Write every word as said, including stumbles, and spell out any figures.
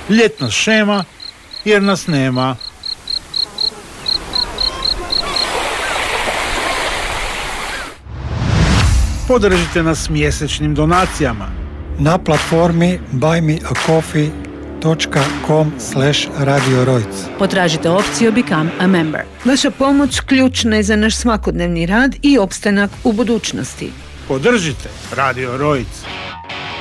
Ljetna šema, jer nas nema. Podržite nas mjesečnim donacijama na platformi buy me a coffee dot com slash radio rojc. Potražite opciju Become a Member. Vaša pomoć ključna je za naš svakodnevni rad i opstanak u budućnosti. Podržite Radio Rojc.